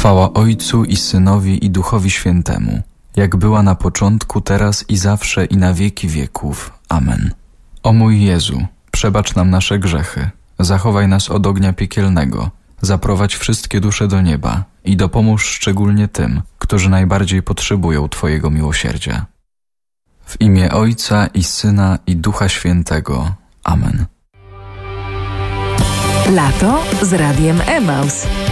Chwała Ojcu i Synowi i Duchowi Świętemu, jak była na początku, teraz i zawsze i na wieki wieków. Amen. O mój Jezu, przebacz nam nasze grzechy, zachowaj nas od ognia piekielnego, zaprowadź wszystkie dusze do nieba i dopomóż szczególnie tym, którzy najbardziej potrzebują Twojego miłosierdzia. W imię Ojca i Syna i Ducha Świętego. Amen. Lato z Radiem Emaus.